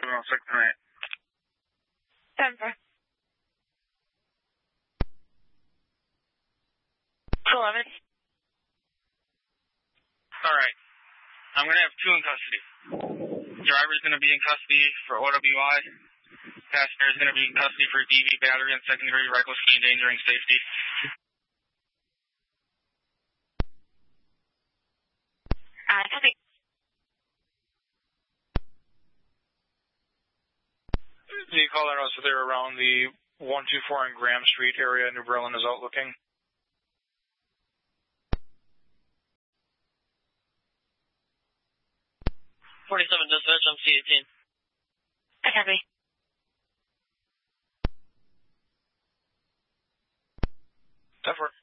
706 tonight. Denver. 11. Alright. I'm going to have 2 in custody. Driver's going to be in custody for OWI. Passenger is going to be in custody for DV, battery, and second-degree recklessly endangering safety. Copy. The caller knows that they're around the 124 on Graham Street area. New Berlin is out looking. 47 dispatch on C18. Copy. Denver.